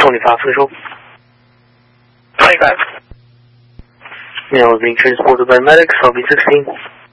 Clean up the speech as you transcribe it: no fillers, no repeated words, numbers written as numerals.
25 Central. 25. Male is being transported by medics, I'll be 16.